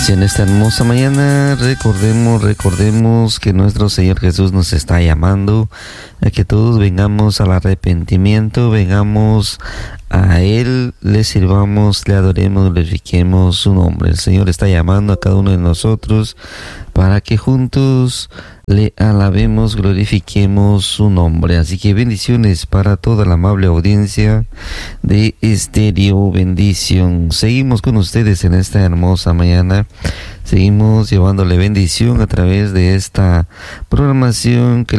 Sí, en esta hermosa mañana recordemos que nuestro Señor Jesús nos está llamando a que todos vengamos al arrepentimiento, vengamos a Él, le sirvamos, le adoremos, glorifiquemos su nombre. El Señor está llamando a cada uno de nosotros para que juntos le alabemos, glorifiquemos su nombre. Así que bendiciones para toda la amable audiencia de Estéreo Bendición. Seguimos con ustedes en esta hermosa mañana. Seguimos llevándole bendición a través de esta programación que